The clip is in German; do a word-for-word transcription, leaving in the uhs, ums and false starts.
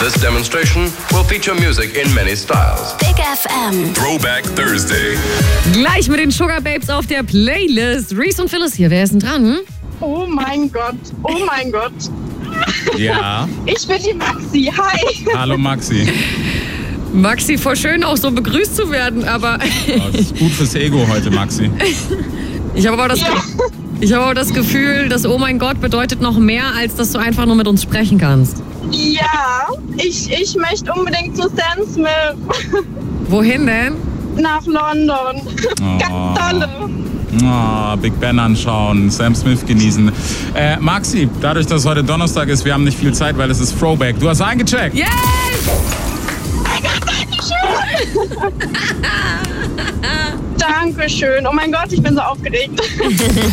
This demonstration will feature music in many styles. Big F M. Throwback Thursday. Gleich mit den Sugar Babes auf der Playlist. Reese und Phyllis hier. Wer ist denn dran? Oh mein Gott, oh mein Gott. Ja. Ich bin die Maxi, hi. Hallo Maxi. Maxi, voll schön auch so begrüßt zu werden, aber Oh, das ist gut fürs Ego heute, Maxi. ich habe aber das, Ja. ich habe aber das Gefühl, dass Oh mein Gott bedeutet noch mehr, als dass du einfach nur mit uns sprechen kannst. Ja, ich, ich möchte unbedingt zu Sam Smith Wohin denn? nach London. Oh. Ganz tolle. Oh, Big Ben anschauen, Sam Smith genießen. Äh, Maxi, dadurch, dass heute Donnerstag ist, wir haben nicht viel Zeit, weil es ist Throwback. Du hast eingecheckt. Yes! Dankeschön. Oh mein Gott, ich bin so aufgeregt.